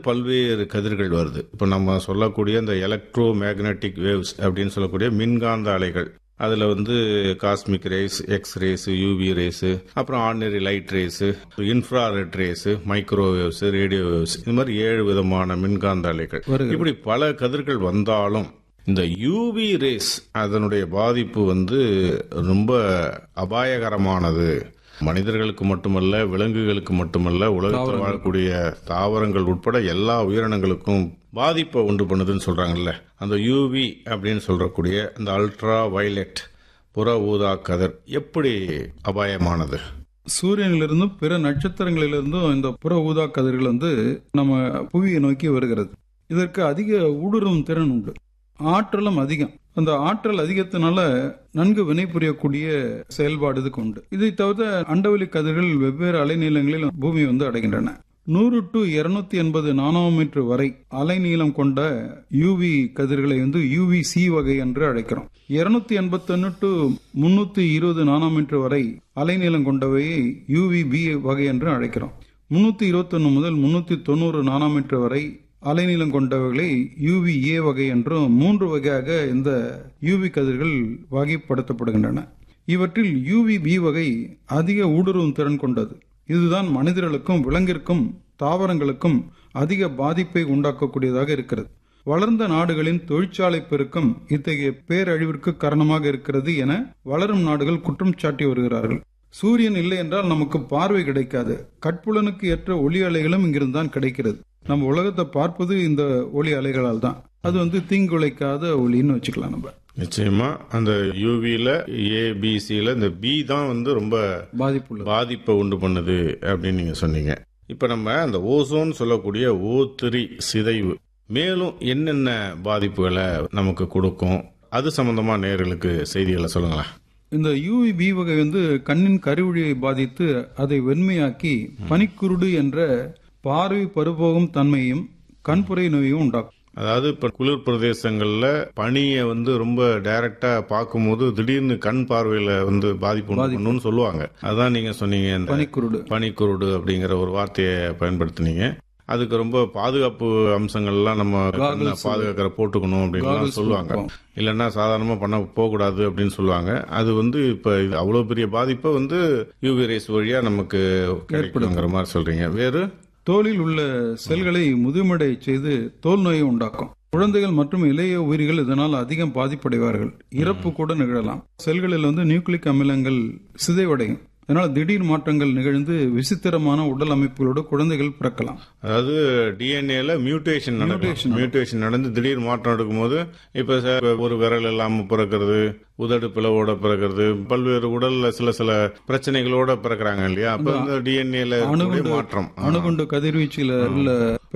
பல்வேறு கதிர்கள் வருது. இப்போ நம்ம சொல்லக்கூடிய இந்த எலக்ட்ரோ மேக்னெட்டிக் வேவ்ஸ் அப்படின்னு சொல்லக்கூடிய மின்காந்த அலைகள், அதில் cosmic race, X race, UV rays, அப்புறம் ordinary light race, infrared race, microwaves, radio waves, இது மாதிரி 7 விதமான மின்காந்த அலைகள். இப்படி பல கதிர்கள் வந்தாலும் இந்த யூவி ரேஸ் அதனுடைய பாதிப்பு ரொம்ப அபாயகரமானது. மனிதர்களுக்கு மட்டுமல்ல, விலங்குகளுக்கு மட்டுமல்ல, உலகத்தில் வாழக்கூடிய தாவரங்கள் உட்பட எல்லா உயிரினங்களுக்கும் பாதிப்பை உண்டு பண்ணுதுன்னு சொல்றாங்கல்ல. அந்த யூவி அப்படின்னு சொல்லக்கூடிய அந்த அல்ட்ரா வயலட் புற ஊதா கதிர் எப்படி அபாயமானது? சூரியனிலிருந்தும் பிற நட்சத்திரங்களிலிருந்தும் இந்த புற ஊதா கதிர்கள் நம்ம புவியை நோக்கி வருகிறது. இதற்கு அதிக ஊடுருவும் திறன் உண்டு, ஆற்றலும் அதிகம். அந்த ஆற்றல் அதிகத்தினால நன்கு வினை புரியக்கூடிய செயல்பாடு இதுக்கு உண்டு. இதை தவிர அண்டவெளி கதிர்கள் வெவ்வேறு அலைநீளங்களில் பூமி அடைகின்றன. 100 to 280 நானோமீட்டர் வரை அலைநீளம் கொண்ட யூவி கதிர்களை யூவிசி வகை என்று அழைக்கிறோம். 281 to 320 நானோமீட்டர் வரை அலைநீளம் கொண்டவையை யூவிபி வகை என்று அழைக்கிறோம். 321 முதல் 390 நானோமீட்டர் வரை அலைநீளம் கொண்டவைகளை யூவிஏ வகை என்றும் 3 வகையாக இந்த யூவி கதிர்கள் வகைப்படுத்தப்படுகின்றன. இவற்றில் யூவிபி வகை அதிக ஊடுருவும் திறன் கொண்டது. இதுதான் மனிதர்களுக்கும் விலங்கிற்கும் தாவரங்களுக்கும் அதிக பாதிப்பை உண்டாக்கக்கூடியதாக இருக்கிறது. வளர்ந்த நாடுகளின் தொழிற்சாலை பெருக்கம் இத்தகைய பேரழிவிற்கு காரணமாக இருக்கிறது என வளரும் நாடுகள் குற்றம் சாட்டி வருகிறார்கள். சூரியன் இல்லை என்றால் நமக்கு பார்வை கிடைக்காது. கட்புலனுக்கு ஏற்ற ஒளி அலைகளும் இங்கிருந்தான் கிடைக்கிறது. நம்ம உலகத்தை பார்ப்பது இந்த ஒளி அலைகளால் தான். அது தீங்குழைக்காத ஒளின்னு வச்சுக்கலாம். நம்ம நிச்சயமா அந்த யூவில ஏபிசில இந்த பி தான் ரொம்ப பாதிப்பை உண்டு பண்ணுது அப்படின்னு நீங்க சொன்னீங்க. இப்ப நம்ம அந்த ஓசோன் சொல்லக்கூடிய O3 சிதைவு மேலும் என்னென்ன பாதிப்புகளை நமக்கு கொடுக்கும், அது சம்பந்தமா நேயர்களுக்கு செய்திகளை சொல்லுங்களேன். இந்த யூவிபி வகை கண்ணின் கருவிழியை பாதித்து அதை வெண்மையாக்கி பனிக்குருடு என்ற பார்வை பருபோகும் தன்மையும் கண்புரை நோயும் உண்டாக்கும். அதாவது இப்ப குளிர் பிரதேசங்கள்ல பனியை ரொம்ப டைரக்டா பார்க்கும்போது திடீர்னு கண் பார்வையில பாதிப்பு சொல்லுவாங்க. அதான் நீங்க சொன்னீங்க, பனிக்குருடு அப்படிங்கிற ஒரு வார்த்தையை பயன்படுத்தினீங்க. அதுக்கு ரொம்ப பாதுகாப்பு அம்சங்கள்லாம் நம்ம பாதுகாக்கிற போட்டுக்கணும் அப்படின்னு சொல்லுவாங்க. இல்லைன்னா சாதாரணமா பண்ண போகக்கூடாது அப்படின்னு சொல்லுவாங்க. அது இப்ப அவ்வளவு பெரிய பாதிப்பை யூவி ரேஸ் வழியா நமக்கு கிடைக்குங்கிற மாதிரி சொல்றீங்க. வேறு தோலில் உள்ள செல்களை முதுமடை செய்து தோல் நோயை உண்டாக்கும். குழந்தைகள் மற்றும் இளைய உயிரிகள் இதனால் அதிகம் பாதிப்படைவார்கள். இறப்பு கூட நிகழலாம். செல்களில் நியூக்ளிக் அமிலங்கள் சிதைவடையும். அதனால திடீர் மாற்றங்கள் நிகழ்ந்து விசித்திரமான உடல் அமைப்புகளோடு குழந்தைகள் பிறக்கலாம். அதாவது டிஎன்ஏல மியூட்டேஷன் நடந்து திடீர் மாற்றம் எடுக்கும்போது இப்ப ஒரு விரல் இல்லாம பிறக்கிறது, உதடு பிளவோட பிறக்கிறது, பல்வேறு உடல்ல சில பிரச்சனைகளோட பிறக்கிறாங்க இல்லையா? அப்ப இந்த டிஎன்ஏல மாற்றம், அணுகுண்டு கதிர்வீச்சுல உள்ள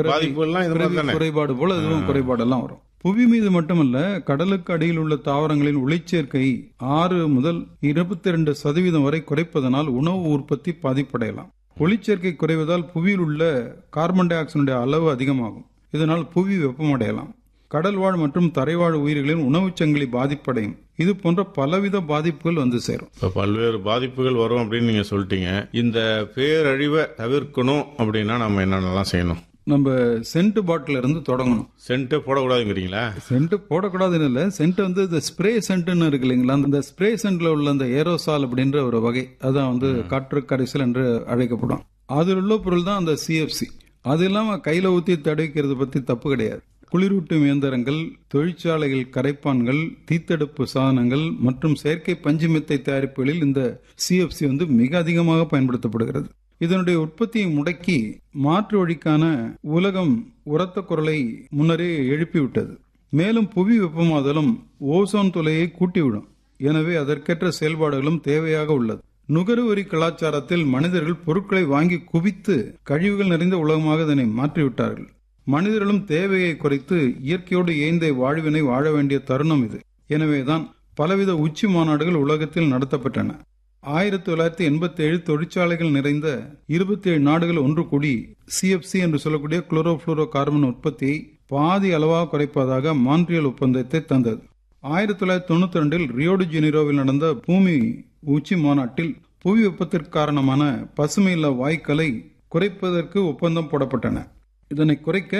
குறைபாடு போல இதுவும் குறைபாடெல்லாம் வரும். புவி மீது மட்டுமல்ல, கடலுக்கு அடியில் உள்ள தாவரங்களின் ஒளிச்சேர்க்கை 6 முதல் 22% வரை குறைப்பதனால் உணவு உற்பத்தி பாதிப்படையலாம். ஒளிச்சேர்க்கை குறைவதால் புவியில் உள்ள கார்பன் டை ஆக்சைடு அளவு அதிகமாகும். இதனால் புவி வெப்பமடையலாம். கடல்வாழ் மற்றும் தரைவாழ் உயிர்களின் உணவுச் சங்கிலி பாதிப்படையும். இது போன்ற பலவித பாதிப்புகள் சேரும். பல்வேறு பாதிப்புகள் வரும் அப்படின்னு நீங்க சொல்லிட்டீங்க. இந்த பேரழிவை தவிர்க்கணும் அப்படின்னா நம்ம என்னென்னலாம் செய்யணும்? நம்ம சென்ட் பாட்டில இருந்து தொடங்கணும். சென்ட் போடக்கூடாதுங்கிறீங்களா? சென்ட் போடக்கூடாதுன்னு இல்ல. சென்ட் இந்த ஸ்ப்ரே சென்ட்னு இருக்கு இல்லைங்களா? அந்த ஸ்ப்ரே சென்ட்ல உள்ள அந்த ஏரோசால் அப்படின்ற ஒரு வகை, அதான் காற்று கரைசல் என்று அழைக்கப்படும். அதில் உள்ள பொருள் தான் அந்த சிஎஃப்சி. அது இல்லாம கையில ஊத்தி தடவிக்கிறது பத்தி தப்பு கிடையாது. குளிரூட்டும் இயந்திரங்கள், தொழிற்சாலைகள், கரைப்பான்கள், தீத்தடுப்பு சாதனங்கள் மற்றும் செயற்கை பஞ்சுமெத்தை தயாரிப்புகளில் இந்த சிஎஃப்சி மிக அதிகமாக பயன்படுத்தப்படுகிறது. இதனுடைய உற்பத்தியை முடக்கி மாற்று வழிக்கான உலகம் உரத்த குரலை முன்னரே எழுப்பிவிட்டது. மேலும் புவி வெப்பமாதலும் ஓசோன் துளையை கூட்டிவிடும். எனவே அதற்கேற்ற செயல்பாடுகளும் தேவையாக உள்ளது. நுகர்வரி கலாச்சாரத்தில் மனிதர்கள் பொருட்களை வாங்கி குவித்து கழிவுகள் நிறைந்த உலகமாக இதனை மாற்றிவிட்டார்கள். மனிதர்களும் தேவையை குறைத்து இயற்கையோடு இயைந்த வாழ்வினை வாழ வேண்டிய தருணம் இது. எனவேதான் பலவித உச்சி மாநாடுகள் உலகத்தில் நடத்தப்பட்டன. 1987 தொழிற்சாலைகள் நிறைந்த 27 நாடுகள் ஒன்று கூடி சிஎஃப்சி என்று சொல்லக்கூடிய குளோரோபுளோரோ கார்பன் உற்பத்தியை பாதி அளவாக குறைப்பதாக மான்ட்ரியல் ஒப்பந்தத்தை தந்தது. 1992 ரியோடி ஜெனிரோவில் நடந்த பூமி உச்சி மாநாட்டில் புவி வெப்பத்திற்கு காரணமான பசுமையில்லா வாயுக்களை குறைப்பதற்கு ஒப்பந்தம் போடப்பட்டன. இதனை குறைக்க